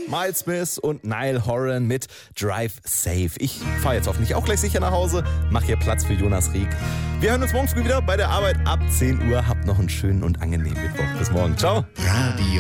Miles Smith und Niall Horan mit Drive Safe. Ich fahre jetzt hoffentlich auch gleich sicher nach Hause, mache hier Platz für Jonas Rieck. Wir hören uns morgen früh wieder bei der Arbeit ab 10 Uhr. Habt noch einen schönen und angenehmen Mittwoch. Bis morgen. Ciao. Radio